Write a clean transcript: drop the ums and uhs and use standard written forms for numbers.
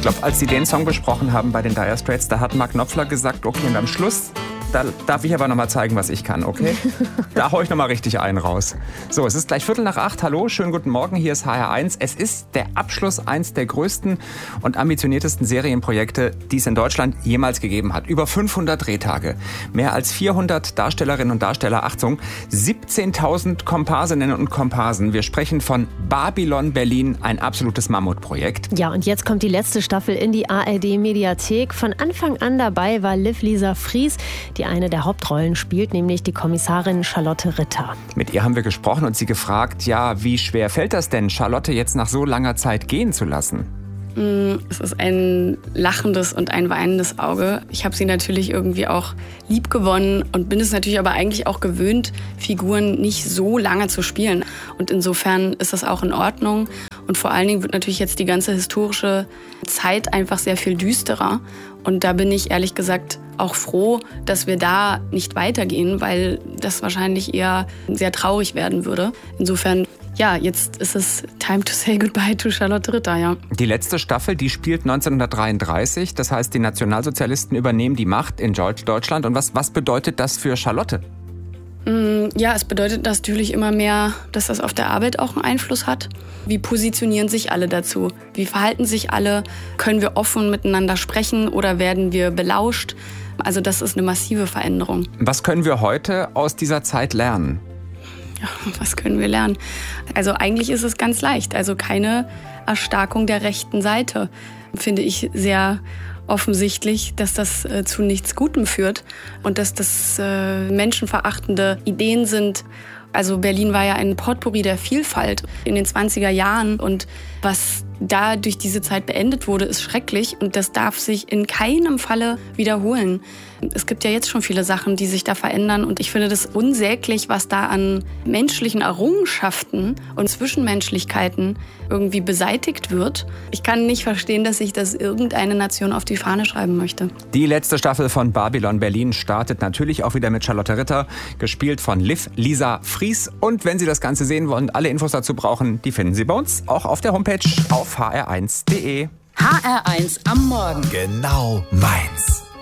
glaube, als sie den Song besprochen haben bei den Dire Straits, da hat Mark Knopfler gesagt, okay, und am Schluss, da darf ich aber nochmal zeigen, was ich kann, okay? Da hau ich nochmal richtig einen raus. So, es ist gleich 7:45. Hallo, schönen guten Morgen, hier ist HR1. Es ist der Abschluss eins der größten und ambitioniertesten Serienprojekte, die es in Deutschland jemals gegeben hat. Über 500 Drehtage, mehr als 400 Darstellerinnen und Darsteller, Achtung, 17.000 Komparsinnen und Komparsen. Wir sprechen von Babylon Berlin, ein absolutes Mammutprojekt. Ja, und jetzt kommt die letzte Staffel in die ARD-Mediathek. Von Anfang an dabei war Liv-Lisa Fries, die eine der Hauptrollen spielt, nämlich die Kommissarin Charlotte Ritter. Mit ihr haben wir gesprochen und sie gefragt, ja, wie schwer fällt das denn, Charlotte jetzt nach so langer Zeit gehen zu lassen? Es ist ein lachendes und ein weinendes Auge. Ich habe sie natürlich irgendwie auch lieb gewonnen und bin es natürlich aber eigentlich auch gewöhnt, Figuren nicht so lange zu spielen. Und insofern ist das auch in Ordnung. Und vor allen Dingen wird natürlich jetzt die ganze historische Zeit einfach sehr viel düsterer. Und da bin ich ehrlich gesagt auch froh, dass wir da nicht weitergehen, weil das wahrscheinlich eher sehr traurig werden würde. Insofern, ja, jetzt ist es time to say goodbye to Charlotte Ritter, ja. Die letzte Staffel, die spielt 1933. Das heißt, die Nationalsozialisten übernehmen die Macht in Deutschland. Und was bedeutet das für Charlotte? Ja, es bedeutet natürlich immer mehr, dass das auf der Arbeit auch einen Einfluss hat. Wie positionieren sich alle dazu? Wie verhalten sich alle? Können wir offen miteinander sprechen oder werden wir belauscht? Also das ist eine massive Veränderung. Was können wir heute aus dieser Zeit lernen? Ja, was können wir lernen? Also eigentlich ist es ganz leicht. Also keine Erstarkung der rechten Seite. Finde ich sehr offensichtlich, dass das zu nichts Gutem führt und dass das menschenverachtende Ideen sind. Also Berlin war ja ein Potpourri der Vielfalt in den 20er Jahren und was da durch diese Zeit beendet wurde, ist schrecklich und das darf sich in keinem Falle wiederholen. Es gibt ja jetzt schon viele Sachen, die sich da verändern und ich finde das unsäglich, was da an menschlichen Errungenschaften und Zwischenmenschlichkeiten irgendwie beseitigt wird. Ich kann nicht verstehen, dass sich das irgendeine Nation auf die Fahne schreiben möchte. Die letzte Staffel von Babylon Berlin startet natürlich auch wieder mit Charlotte Ritter, gespielt von Liv-Lisa Fries. Und wenn Sie das Ganze sehen wollen und alle Infos dazu brauchen, die finden Sie bei uns auch auf der Homepage auf hr1.de. HR1 am Morgen. Genau meins.